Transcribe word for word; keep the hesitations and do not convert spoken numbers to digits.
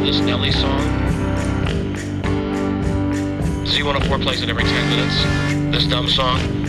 this Nelly song. Z one oh four plays it every ten minutes. This dumb song.